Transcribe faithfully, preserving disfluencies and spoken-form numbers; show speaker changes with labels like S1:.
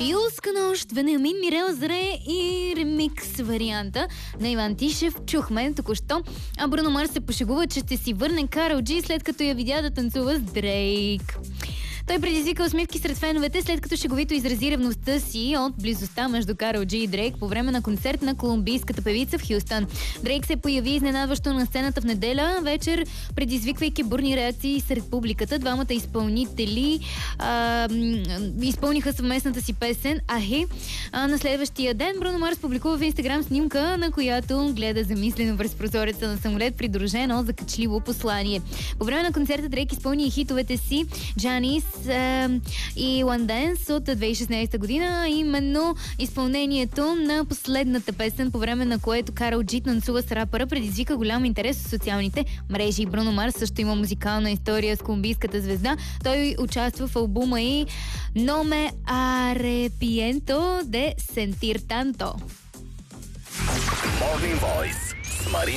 S1: Юлска нощ, Вениамин Мирел Зре и ремикс варианта на Иван Тишев. Чухме току-що. А Бруно Марс се пошегува, че ще си върне Карол Джи, след като я видя да танцува с Дрейк. Той предизвика усмивки сред феновете, след като шеговито изрази ревността си от близостта между Карол Джи и Дрейк по време на концерт на колумбийската певица в Хюстън. Дрейк се появи изненадващо на сцената в неделя вечер, предизвиквайки бурни реакции сред публиката. Двамата изпълнители а, изпълниха съвместната си песен Ахи. А, на следващия ден Бруно Марс публикува в Инстаграм снимка, на която гледа замислено през прозореца на самолет, придружено закачливо послание. По време на концерта Дрейк изпълни и хитовете си Джанис и One Dance от две хиляди и шестнадесета година, именно изпълнението на последната песен, по време на което Карол Джи танцува с рапъра, предизвика голям интерес в социалните мрежи. Бруно Марс също има музикална история с колумбийската звезда. Той участва в албума и No Me Arrepiento de Sentir Tanto.
S2: Morning Voice с Марина